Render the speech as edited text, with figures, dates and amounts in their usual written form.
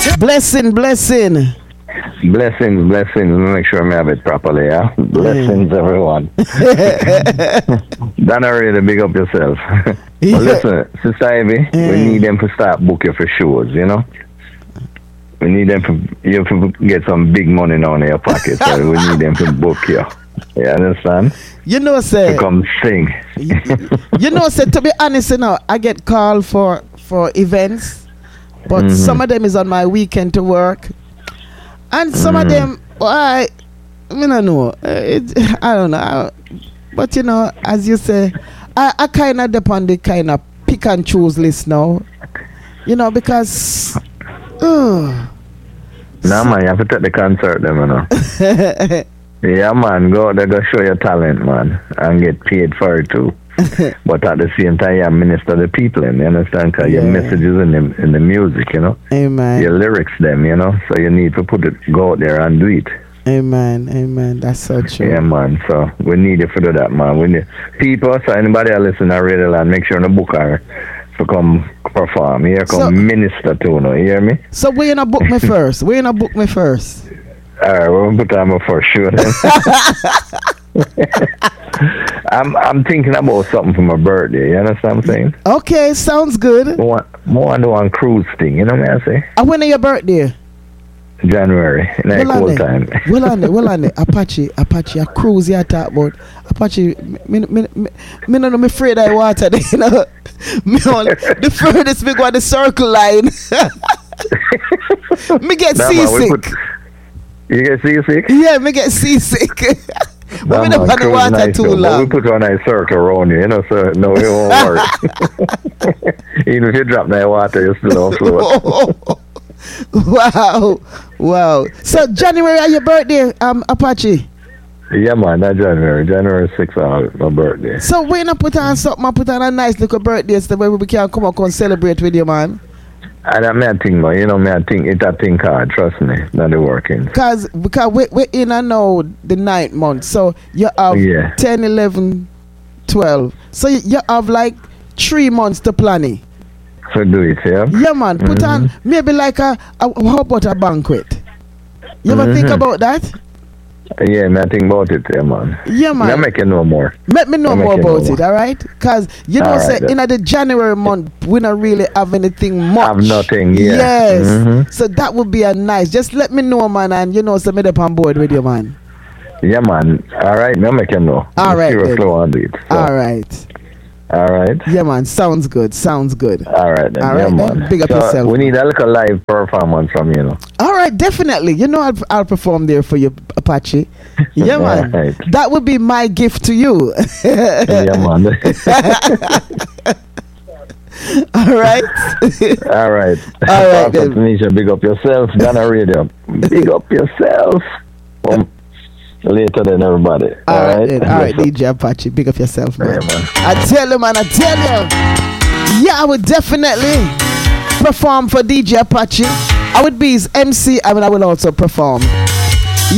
Blessing. Blessings. Make sure I have it properly, yeah? Blessings, everyone. Don't really big up yourself. But listen, Sister Ivy, we need them to start booking for shows, you know? We need them to get some big money now in your pocket, so we need them to book you. You understand? You know, sir. To come sing. You know, sir, to be honest, you know, I get called for events, but some of them is on my weekend to work. And some of them, I don't know. I don't know. But, you know, as you say, I kind of depend on the kind of pick and choose list now. You know, because... man, you have to take the concert, them, you know. Yeah, man, go out there, go show your talent, man, and get paid for it, too. But at the same time, you minister the people, you understand? Because your messages in the music, you know. Amen. Your lyrics, them, you know. So you need to go out there and do it. Amen. That's so true. Yeah, man. So we need you to do that, man. We need people, so anybody that listen to Radio Land, make sure the book her to come perform. Here come minister too, no? You hear me? So where you gonna book me first? Alright, we'll put on for sure then. I'm thinking about something for my birthday, you understand what I'm saying? Okay, sounds good. More on the one cruise thing, you know what I say? When is your birthday? January, like cool time. Well on it. Apache, a cruise you talk about. Apache, me no know, me afraid I water there, you know. The furthest me go on the circle line. Me get seasick. You get seasick? Yeah, me get seasick. But we don't want the water nice too long. We put on a circle around you, you know, so no, it won't work. Even if you drop that water, you still don't float. Wow. So January are your birthday, Apache? Yeah, man, that's January 6th, my birthday. So we're gonna put on something, put on a nice little birthday so where we can come and celebrate with you, man. And I think, man, you know, I think it's a thing hard, trust me, not the working. Because we're in and now the 9th month, so you have 10, 11, 12. So you have like 3 months to plan it. So do it, yeah? Yeah, man. Put on maybe like how about a banquet? You ever think about that? Yeah, man, I think about it, yeah, man. Yeah, man. I'll make you know more. Let me know more about it, all right? Because, you know, say, in the January month, we don't really have anything much. Have nothing, yeah. Yes. So that would be a nice. Just let me know, man, and, you know, submit up on board with you, man. Yeah, man. All right, I'll make you know. All right, flow on it. So. All right. All right. Yeah, man. Sounds good. All right, then. All right, then. Big up yourself. We need a little live performance from you, know. All right, definitely. You know, I'll perform there for you, Apache. Yeah, man. Right. That would be my gift to you. Yeah, man. All right. All right. Tanisha, big up yourself. Ghana Radio. Big up yourself. Later than everybody. All right, DJ Apache, big up yourself, man. Yeah, man. I tell you. Yeah, I would definitely perform for DJ Apache. I would be his MC. I will also perform.